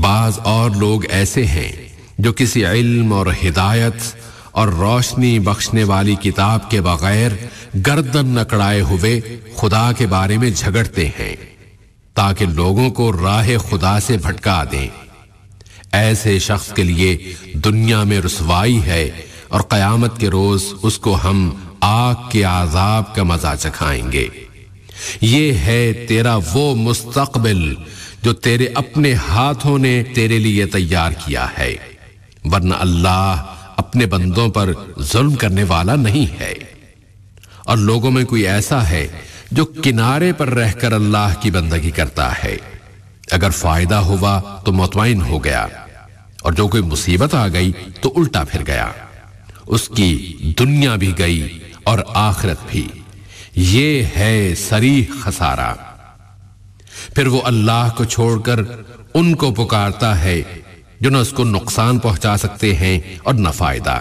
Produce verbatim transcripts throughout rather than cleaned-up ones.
بعض اور لوگ ایسے ہیں جو کسی علم اور ہدایت اور روشنی بخشنے والی کتاب کے بغیر گردن اکڑائے ہوئے خدا کے بارے میں جھگڑتے ہیں تاکہ لوگوں کو راہ خدا سے بھٹکا دیں۔ ایسے شخص کے لیے دنیا میں رسوائی ہے اور قیامت کے روز اس کو ہم آگ کے عذاب کا مزہ چکھائیں گے۔ یہ ہے تیرا وہ مستقبل جو تیرے اپنے ہاتھوں نے تیرے لیے تیار کیا ہے، ورنہ اللہ اپنے بندوں پر ظلم کرنے والا نہیں ہے۔ اور لوگوں میں کوئی ایسا ہے جو کنارے پر رہ کر اللہ کی بندگی کرتا ہے، اگر فائدہ ہوا تو مطمئن ہو گیا، اور جو کوئی مصیبت آ گئی تو الٹا پھر گیا، اس کی دنیا بھی گئی اور آخرت بھی۔ یہ ہے صریح خسارہ۔ پھر وہ اللہ کو چھوڑ کر ان کو پکارتا ہے جو نہ اس کو نقصان پہنچا سکتے ہیں اور نہ فائدہ۔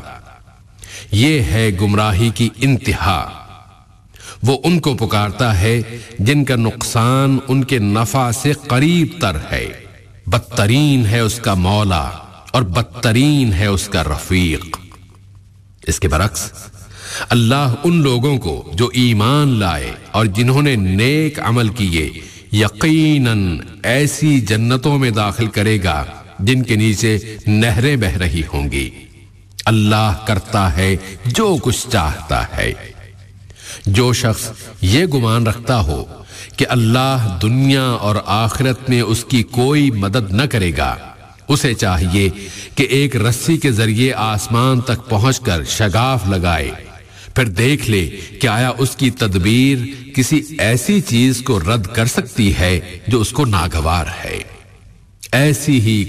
یہ ہے گمراہی کی انتہا۔ وہ ان کو پکارتا ہے جن کا نقصان ان کے نفع سے قریب تر ہے۔ بدترین ہے اس کا مولا اور بدترین ہے اس کا رفیق۔ اس کے برعکس اللہ ان لوگوں کو جو ایمان لائے اور جنہوں نے نیک عمل کیے یقیناً ایسی جنتوں میں داخل کرے گا جن کے نیچے نہریں بہہ رہی ہوں گی۔ اللہ کرتا ہے جو کچھ چاہتا ہے۔ جو شخص یہ گمان رکھتا ہو کہ اللہ دنیا اور آخرت میں اس کی کوئی مدد نہ کرے گا، اسے چاہیے کہ ایک رسی کے ذریعے آسمان تک پہنچ کر شگاف لگائے، پھر دیکھ لے کہ آیا اس کی تدبیر کسی ایسی چیز کو رد کر سکتی ہے جو اس کو ناگوار ہے۔ ایسی ہی